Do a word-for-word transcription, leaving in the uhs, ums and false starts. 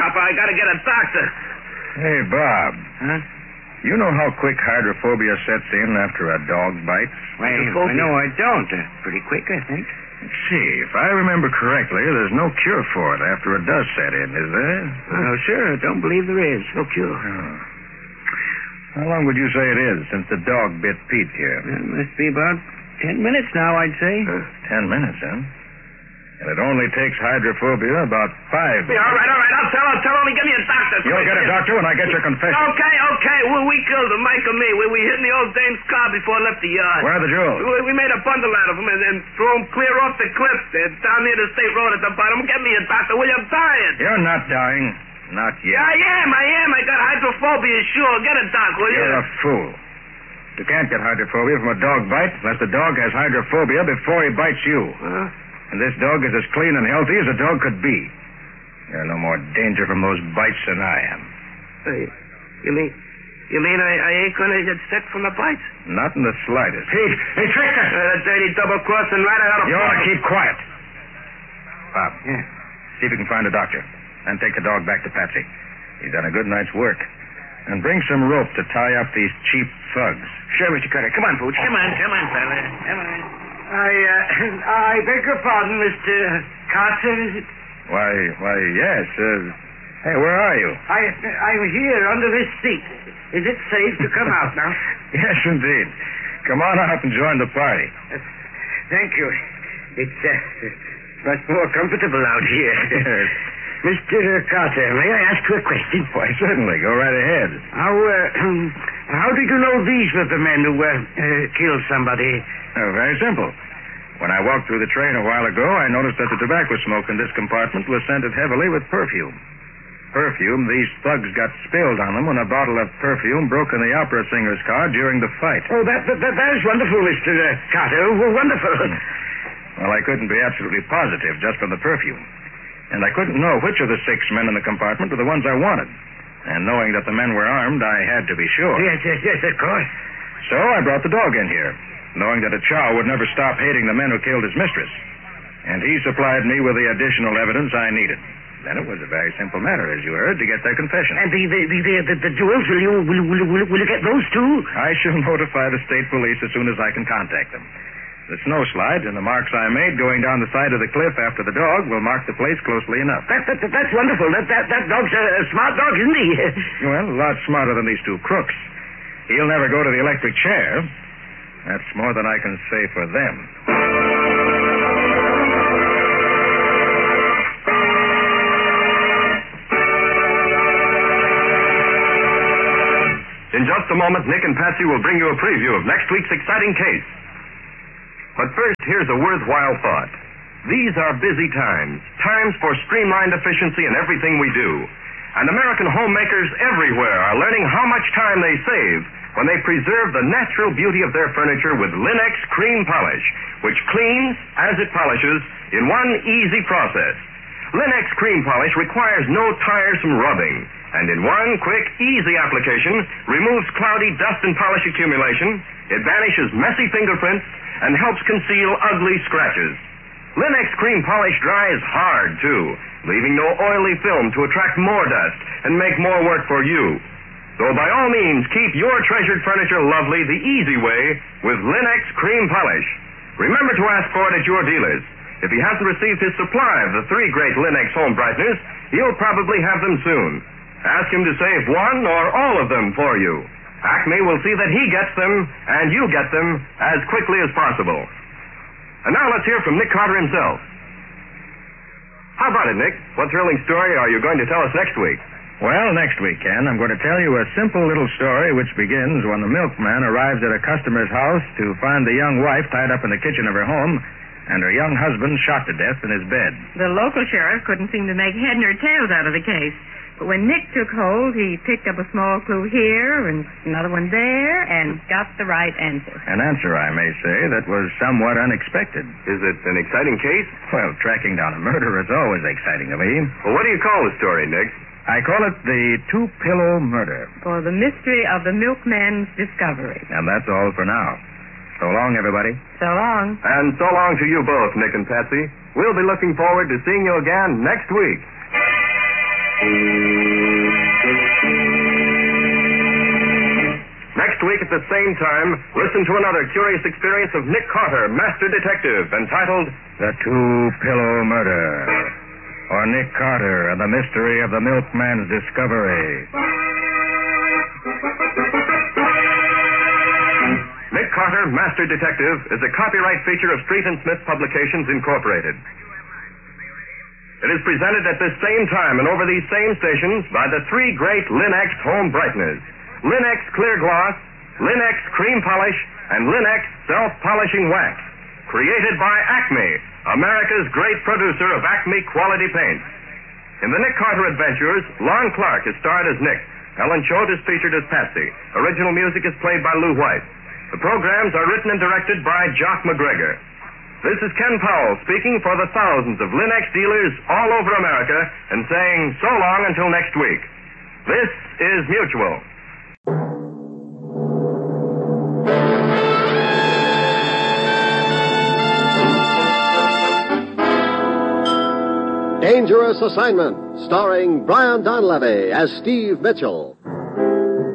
copper. I gotta get a doctor. Hey, Bob. Huh? You know how quick hydrophobia sets in after a dog bites? Why, no, I don't. Uh, pretty quick, I think. Let's see. If I remember correctly, there's no cure for it after it does set in, is there? Oh, sure. I don't believe there is. No cure. Oh. How long would you say it is since the dog bit Pete here? It must be about ten minutes now, I'd say. Uh, ten minutes, huh? And it only takes hydrophobia about five. Yeah, all right, all right. I'll tell, I'll tell him. Get me a doctor. You'll get a doctor when I get your confession. Okay, okay. We, we killed him, Mike and me. We, we hit in the old dame's car before I left the yard. Where are the jewels? We, we made a bundle out of them and, and threw them clear off the cliff there, down near the state road at the bottom. Get me a doctor, will you? I'm dying. You're not dying. Not yet. I am, I am. I got hydrophobia, sure. Get a doc, will you? You're a fool. You can't get hydrophobia from a dog bite unless the dog has hydrophobia before he bites you. Huh? And this dog is as clean and healthy as a dog could be. You're no more danger from those bites than I am. Hey, you mean, you mean I, I ain't gonna get sick from the bites? Not in the slightest. Pete, hey, Tricker! Uh, that dirty double-crossing rat out of... You ought to keep quiet. Bob. Yeah? See if you can find a doctor. And take the dog back to Patsy. He's done a good night's work. And bring some rope to tie up these cheap thugs. Sure, Mister Cutter. Come on, Pooch. Come on, come on, fella. Come on. I, uh, I beg your pardon, Mister Carter, is it? Why, why, yes. Uh, hey, where are you? I, I'm here under this seat. Is it safe to come out now? Yes, indeed. Come on out and join the party. Uh, thank you. It's uh, much more comfortable out here. Yes. Mister Carter, may I ask you a question? Why, certainly. Go right ahead. How, uh, how did you know these were the men who uh, uh, killed somebody? Oh, very simple. When I walked through the train a while ago, I noticed that the tobacco smoke in this compartment was scented heavily with perfume. Perfume these thugs got spilled on them when a bottle of perfume broke in the opera singer's car during the fight. Oh, that that, that is wonderful, Mister Uh, Carter. Oh, wonderful. Well, I couldn't be absolutely positive just from the perfume. And I couldn't know which of the six men in the compartment were the ones I wanted. And knowing that the men were armed, I had to be sure. Yes, yes, yes, of course. So I brought the dog in here, knowing that a chow would never stop hating the men who killed his mistress. And he supplied me with the additional evidence I needed. Then it was a very simple matter, as you heard, to get their confession. And the the the, the, the, the jewels, will you will, will, will, will you get those too? I shall notify the state police as soon as I can contact them. The snow slides and the marks I made going down the side of the cliff after the dog will mark the place closely enough. That, that, that, that's wonderful. That, that, that dog's a, a smart dog, isn't he? Well, a lot smarter than these two crooks. He'll never go to the electric chair. That's more than I can say for them. In just a moment, Nick and Patsy will bring you a preview of next week's exciting case. But first, here's a worthwhile thought. These are busy times, times for streamlined efficiency in everything we do. And American homemakers everywhere are learning how much time they save when they preserve the natural beauty of their furniture with Linux Cream Polish, which cleans as it polishes in one easy process. Linux Cream Polish requires no tiresome rubbing, and in one quick, easy application removes cloudy dust and polish accumulation. It banishes messy fingerprints and helps conceal ugly scratches. Linux Cream Polish dries hard, too, leaving no oily film to attract more dust and make more work for you. So by all means, keep your treasured furniture lovely the easy way with Linux Cream Polish. Remember to ask for it at your dealers. If he hasn't received his supply of the three great Linux home brighteners, he'll probably have them soon. Ask him to save one or all of them for you. Acme will see that he gets them, and you get them, as quickly as possible. And now let's hear from Nick Carter himself. How about it, Nick? What thrilling story are you going to tell us next week? Well, next week, Ken, I'm going to tell you a simple little story which begins when the milkman arrives at a customer's house to find the young wife tied up in the kitchen of her home and her young husband shot to death in his bed. The local sheriff couldn't seem to make head nor tails out of the case. But when Nick took hold, he picked up a small clue here and another one there and got the right answer. An answer, I may say, that was somewhat unexpected. Is it an exciting case? Well, tracking down a murderer is always exciting to me. Well, what do you call the story, Nick? I call it the two-pillow murder. For the mystery of the milkman's discovery. And that's all for now. So long, everybody. So long. And so long to you both, Nick and Patsy. We'll be looking forward to seeing you again next week. Next week at the same time, listen to another curious experience of Nick Carter, Master Detective, entitled The Two-Pillow Murder, or Nick Carter and the Mystery of the Milkman's Discovery. Nick Carter, Master Detective, is a copyright feature of Street and Smith Publications, Incorporated. It is presented at this same time and over these same stations by the three great Linex home brighteners: Linex Clear Gloss, Linex Cream Polish, and Linex Self-Polishing Wax. Created by Acme, America's great producer of Acme quality paints. In the Nick Carter Adventures, Lon Clark is starred as Nick. Ellen Choate is featured as Patsy. Original music is played by Lou White. The programs are written and directed by Jock McGregor. This is Ken Powell speaking for the thousands of Linex dealers all over America and saying so long until next week. This is Mutual. Dangerous Assignment, starring Brian Donlevy as Steve Mitchell.